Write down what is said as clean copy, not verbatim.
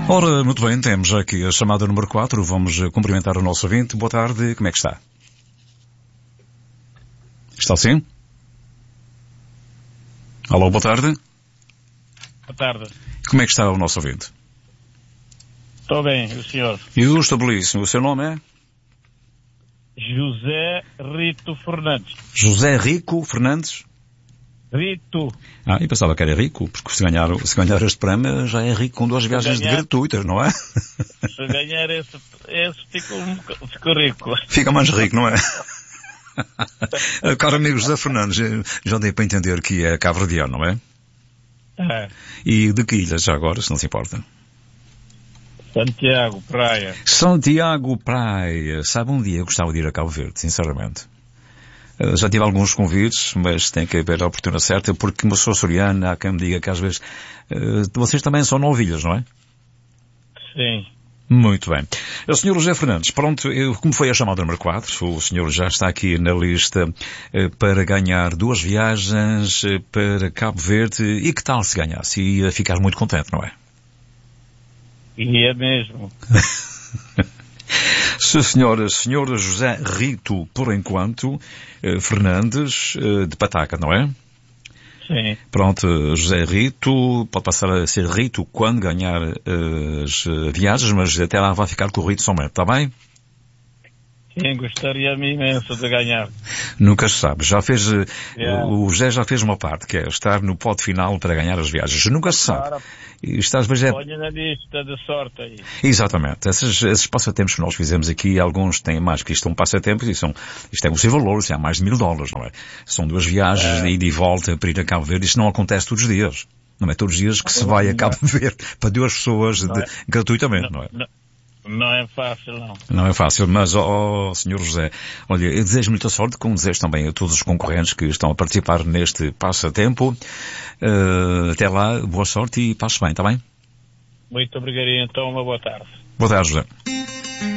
Ora, muito bem, temos aqui a chamada número 4. Vamos cumprimentar o nosso ouvinte. Boa tarde, como é que está? Está sim? Alô, boa tarde. Boa tarde. Como é que está o nosso ouvinte? Estou bem, o senhor? Eu estou belíssimo. O seu nome é? José Rito Fernandes. José Rico Fernandes? Rito. E pensava que era rico, porque se ganhar este prémio já é rico com 2 viagens gratuitas, não é? Se ganhar esse fico rico. Fica mais rico, não é? Caro amigo José Fernandes, já dei para entender que é cabo-verdiano, não é? É. E de que ilha já agora, se não se importa? Santiago, praia. Santiago, praia. Sabe, um dia eu gostava de ir a Cabo Verde, sinceramente. Já tive alguns convites, mas tem que haver a oportunidade certa, porque uma pessoa açoriana, há quem me diga que às vezes vocês também são novilhas, não é? Sim. Muito bem. O Sr. José Fernandes, pronto, como foi a chamada número 4, o senhor já está aqui na lista para ganhar 2 viagens para Cabo Verde. E que tal se ganhasse? Ia ficar muito contente, não é? E é mesmo. Se senhora José Rito, por enquanto, Fernandes, de Pataca, não é? Sim. Pronto, José Rito, pode passar a ser Rito quando ganhar as viagens, mas até lá vai ficar com o Rito somente, está bem? Sim, gostaria-me imenso de ganhar. Nunca se sabe. O José já fez uma parte, que é estar no pote final para ganhar as viagens. Nunca se sabe. Isto às vezes Olha na lista de sorte aí. Exatamente. Esses passatempos que nós fizemos aqui, alguns têm mais que isto um passatempo, isto é um seu valor, há mais de $1000, não é? São 2 viagens de ida e volta para ir a Cabo Verde. Isto não acontece todos os dias. Não é todos os dias que se vai a Cabo Verde para 2 pessoas gratuitamente, não é? Não é fácil, não. Não é fácil, mas, Sr. José, olha, eu desejo muita sorte, como desejo também a todos os concorrentes que estão a participar neste passatempo. Até lá, boa sorte e passe bem, está bem? Muito obrigado, então, uma boa tarde. Boa tarde, José.